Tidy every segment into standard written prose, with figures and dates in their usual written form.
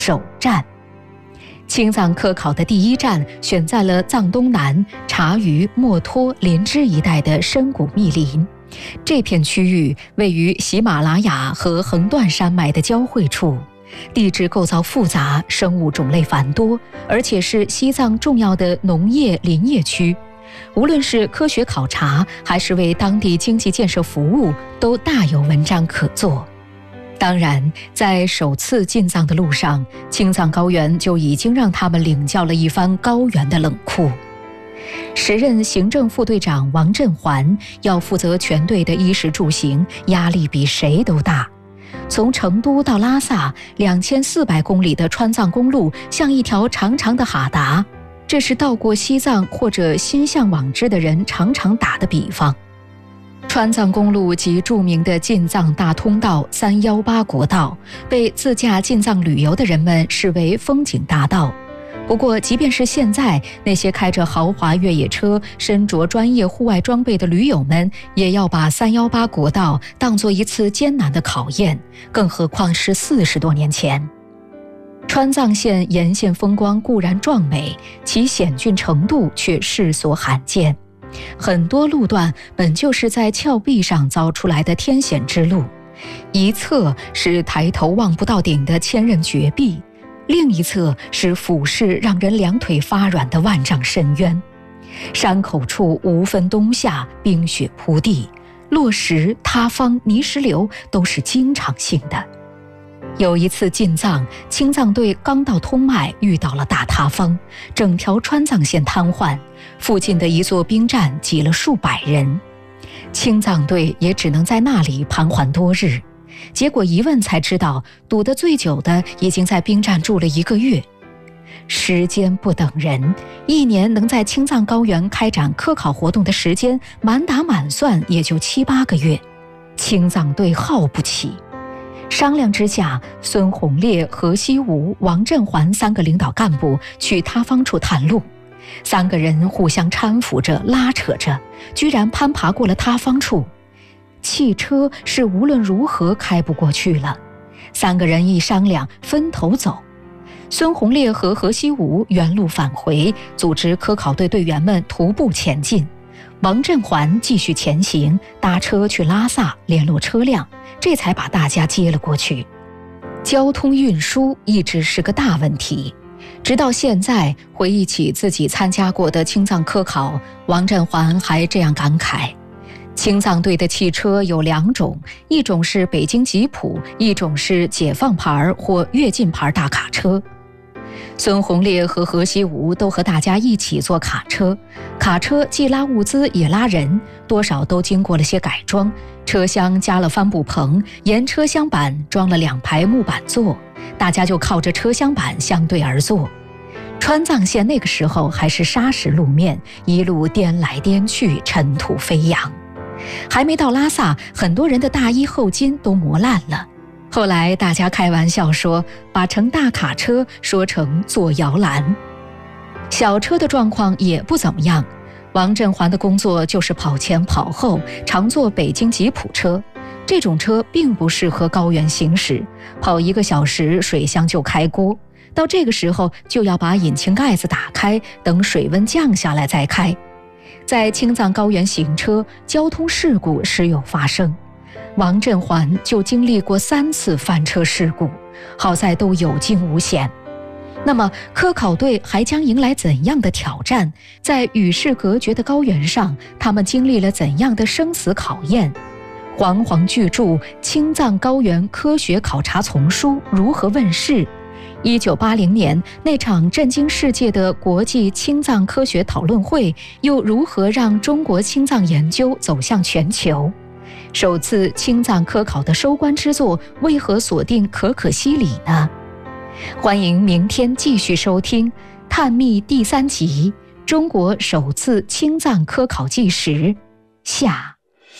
首站。青藏科考的第一站选在了藏东南察隅、墨脱、林芝一带的深谷密林。这片区域位于喜马拉雅和横断山脉的交汇处，地质构造复杂，生物种类繁多，而且是西藏重要的农业林业区。无论是科学考察，还是为当地经济建设服务，都大有文章可做。当然，在首次进藏的路上，青藏高原就已经让他们领教了一番高原的冷酷。时任行政副队长王振环要负责全队的衣食住行，压力比谁都大。从成都到拉萨2400公里的川藏公路像一条长长的哈达，这是到过西藏或者心向往之的人常常打的比方。川藏公路及著名的进藏大通道318国道，被自驾进藏旅游的人们视为风景大道。不过，即便是现在，那些开着豪华越野车、身着专业户外装备的驴友们，也要把318国道当作一次艰难的考验，更何况是40多年前。川藏线沿线风光固然壮美，其险峻程度却世所罕见。很多路段本就是在峭壁上凿出来的天险之路，一侧是抬头望不到顶的千仞绝壁，另一侧是俯视让人两腿发软的万丈深渊。山口处无分冬夏，冰雪铺地，落石、塌方、泥石流都是经常性的。有一次进藏，青藏队刚到通麦，遇到了大塌方，整条川藏线瘫痪，附近的一座兵站挤了数百人，青藏队也只能在那里盘桓多日。结果一问才知道，堵得最久的已经在兵站住了1个月。时间不等人，一年能在青藏高原开展科考活动的时间，满打满算也就7、8个月，青藏队耗不起。商量之下，孙洪烈、何西吴、王振环3个领导干部去塌方处探路，3个人互相搀扶着、拉扯着，居然攀爬过了塌方处。汽车是无论如何开不过去了，3个人一商量，分头走。孙洪烈和何西吴原路返回，组织科考队队员们徒步前进。王振环继续前行，搭车去拉萨联络车辆，这才把大家接了过去。交通运输一直是个大问题，直到现在回忆起自己参加过的青藏科考，王振环还这样感慨：青藏队的汽车有2种，一种是北京吉普，一种是解放牌或跃进牌大卡车。孙洪烈和何西吴都和大家一起坐卡车，卡车既拉物资也拉人，多少都经过了些改装，车厢加了帆布棚，沿车厢板装了2排木板座，大家就靠着车厢板相对而坐。川藏线那个时候还是砂石路面，一路颠来颠去，尘土飞扬。还没到拉萨，很多人的大衣后襟都磨烂了。后来大家开玩笑说，把乘大卡车说成坐摇篮。小车的状况也不怎么样，王振环的工作就是跑前跑后，常坐北京吉普车。这种车并不适合高原行驶，跑1个小时水箱就开锅，到这个时候就要把引擎盖子打开，等水温降下来再开。在青藏高原行车，交通事故时有发生，王振环就经历过3次翻车事故，好在都有惊无险。那么科考队还将迎来怎样的挑战？在与世隔绝的高原上，他们经历了怎样的生死考验？煌煌巨著《青藏高原科学考察丛书》如何问世？1980年那场震惊世界的国际青藏科学讨论会，又如何让中国青藏研究走向全球？首次青藏科考的收官之作为何锁定可可西里呢？欢迎明天继续收听《探秘》第3集《中国首次青藏科考纪实》下。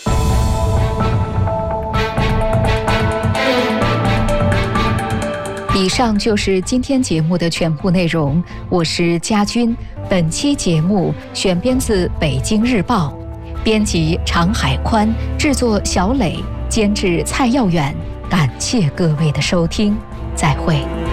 以上就是今天节目的全部内容，我是佳君。本期节目选编自《北京日报》，编辑常海宽，制作小磊，监制蔡耀远。感谢各位的收听，再会。